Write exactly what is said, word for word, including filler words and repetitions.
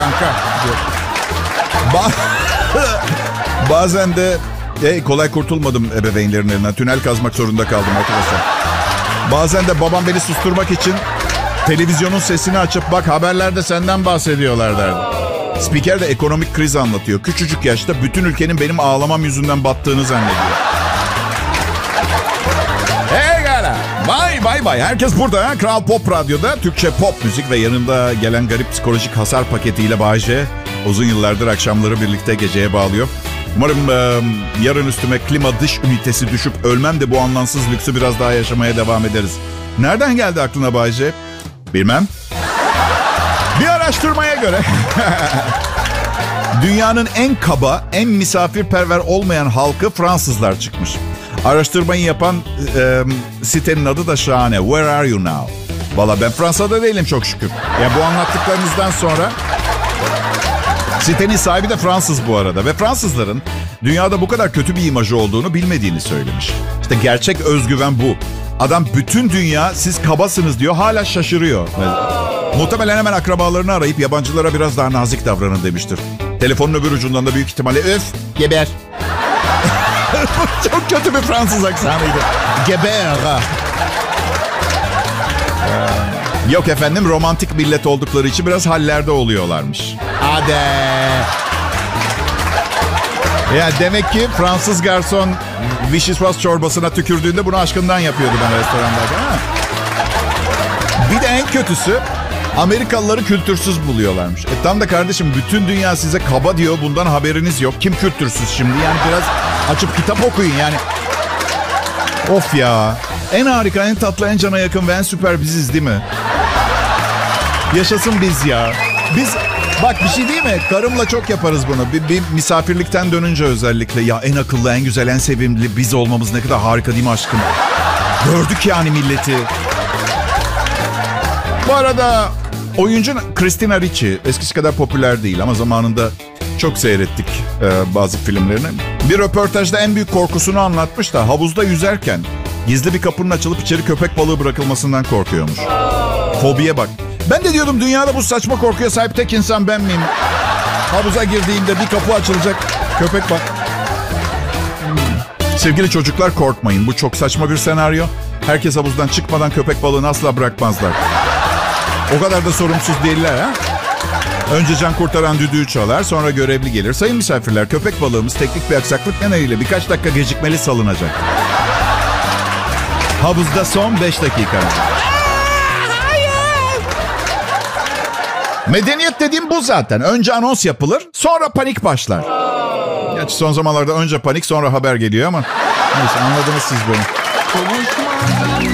kanka. Ba- Bazen de e, kolay kurtulmadım ebeveynlerin elinden. Tünel kazmak zorunda kaldım arkadaşlar. Bazen de babam beni susturmak için televizyonun sesini açıp bak haberlerde senden bahsediyorlar derdi. Spiker de ekonomik kriz anlatıyor. Küçücük yaşta bütün ülkenin benim ağlamam yüzünden battığını zannediyor. Hey gala. Bay bay bay. Herkes burada. Ha? Kral Pop Radyo'da Türkçe pop müzik ve yanında gelen garip psikolojik hasar paketiyle Bay J uzun yıllardır akşamları birlikte geceye bağlıyor. Umarım e, yarın üstüme klima dış ünitesi düşüp ölmem de bu anlamsız lüksü biraz daha yaşamaya devam ederiz. Nereden geldi aklına Bay J? Bilmem. Bir araştırmaya göre dünyanın en kaba, en misafirperver olmayan halkı Fransızlar çıkmış. Araştırmayı yapan e, sitenin adı da şahane. Where are you now? Valla ben Fransa'da değilim çok şükür. Ya bu anlattıklarınızdan sonra sitenin sahibi de Fransız bu arada. Ve Fransızların dünyada bu kadar kötü bir imajı olduğunu bilmediğini söylemiş. İşte gerçek özgüven bu. Adam bütün dünya siz kabasınız diyor, hala şaşırıyor. Muhtemelen hemen akrabalarını arayıp yabancılara biraz daha nazik davranın demiştir. Telefonun öbür ucundan da büyük ihtimalle öf geber. Çok kötü bir Fransız aksanıydı. Geber. Ee, yok efendim, romantik millet oldukları için biraz hallerde oluyorlarmış. Hadi. Ya demek ki Fransız garson vişisvas çorbasına tükürdüğünde bunu aşkından yapıyordu ben restorandayken. Ha? Bir de en kötüsü Amerikalıları kültürsüz buluyorlarmış. E tam da kardeşim bütün dünya size kaba diyor, bundan haberiniz yok. Kim kültürsüz şimdi? Yani biraz açıp kitap okuyun yani. Of ya. En harika, en tatlı, en cana yakın ve en süper biziz değil mi? Yaşasın biz ya. Biz bak bir şey değil mi? Karımla çok yaparız bunu. Bir, bir misafirlikten dönünce özellikle. Ya en akıllı, en güzel, en sevimli biz olmamız ne kadar harika değil mi aşkım? Gördük yani milleti. Bu arada oyuncu Christina Ricci eskisi kadar popüler değil ama zamanında çok seyrettik e, bazı filmlerini. Bir röportajda en büyük korkusunu anlatmış da havuzda yüzerken gizli bir kapının açılıp içeri köpek balığı bırakılmasından korkuyormuş. Fobiye bak. Ben de diyordum dünyada bu saçma korkuya sahip tek insan ben miyim? Havuza girdiğimde bir kapı açılacak, köpek bak. Sevgili çocuklar, korkmayın. Bu çok saçma bir senaryo. Herkes havuzdan çıkmadan köpek balığını asla bırakmazlar. O kadar da sorumsuz değiller ha. Önce can kurtaran düdüğü çalar, sonra görevli gelir. Sayın misafirler, köpek balığımız teknik bir aksaklık nedeniyle birkaç dakika gecikmeli salınacak. Havuzda son beş dakika. Medeniyet dediğim bu zaten. Önce anons yapılır, sonra panik başlar. Gerçi son zamanlarda önce panik, sonra haber geliyor ama neyse, anladınız siz beni.